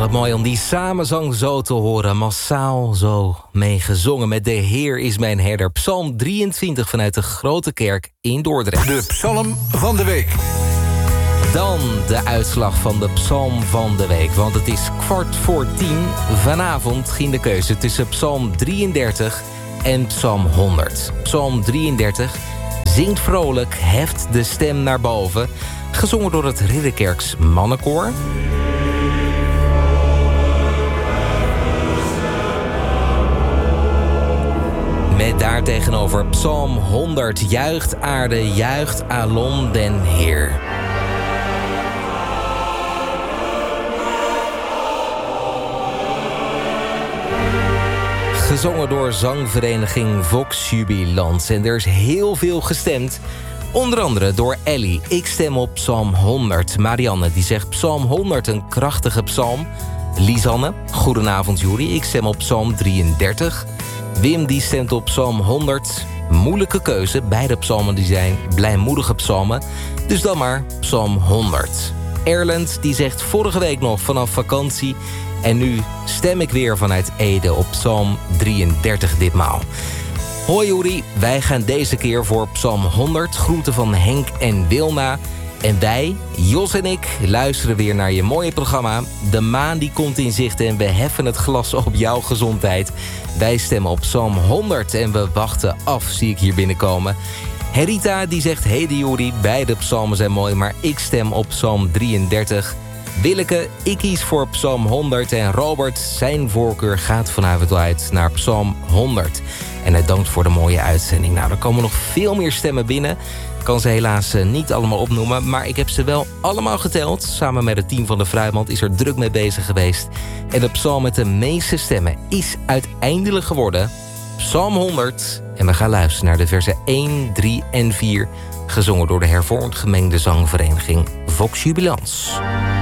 Wat mooi om die samenzang zo te horen. Massaal zo meegezongen met De Heer is mijn herder. Psalm 23 vanuit de Grote Kerk in Dordrecht. De psalm van de week. Dan de uitslag van de psalm van de week. Want het is 9:15. Vanavond ging de keuze tussen psalm 33 en psalm 100. Psalm 33 zingt vrolijk, heft de stem naar boven. Gezongen door het Ridderkerks mannenkoor. Met daartegenover psalm 100. Juicht aarde, juicht alom den Heer. Gezongen door zangvereniging Vox Jubilans. En er is heel veel gestemd. Onder andere door Ellie. Ik stem op psalm 100. Marianne die zegt psalm 100 een krachtige psalm. Lisanne, goedenavond Juri. Ik stem op psalm 33. Wim die stemt op psalm 100. Moeilijke keuze. Beide psalmen die zijn blijmoedige psalmen. Dus dan maar psalm 100. Erlend die zegt vorige week nog vanaf vakantie. En nu stem ik weer vanuit Ede op psalm 33 ditmaal. Hoi Juri, wij gaan deze keer voor psalm 100. Groeten van Henk en Wilna. En wij, Jos en ik, luisteren weer naar je mooie programma. De maan die komt in zicht en we heffen het glas op jouw gezondheid. Wij stemmen op psalm 100 en we wachten af, zie ik hier binnenkomen. Herita die zegt, hey Juri, beide psalmen zijn mooi, maar ik stem op psalm 33. Willeke, ik kies voor psalm 100 en Robert, zijn voorkeur gaat vanavond uit naar psalm 100. En hij dankt voor de mooie uitzending. Nou, er komen nog veel meer stemmen binnen. Ik kan ze helaas niet allemaal opnoemen, maar ik heb ze wel allemaal geteld. Samen met het team van de Fruitmand is er druk mee bezig geweest. En de psalm met de meeste stemmen is uiteindelijk geworden psalm 100. En we gaan luisteren naar de versen 1, 3 en 4... gezongen door de hervormd gemengde zangvereniging Vox Jubilans.